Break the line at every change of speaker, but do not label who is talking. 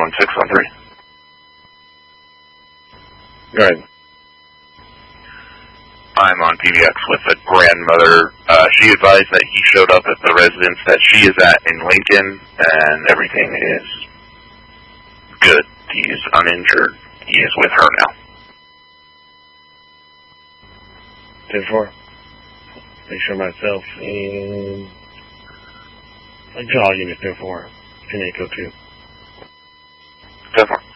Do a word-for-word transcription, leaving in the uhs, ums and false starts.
one six one three.
Go ahead.
I'm on P B X with a grandmother. Uh, she advised that he showed up at the residence that she is at in Lincoln, and everything is good. He is uninjured. He is with her now.
ten four. Make sure myself and... I'll give me ten four. ten eight go two.
ten four.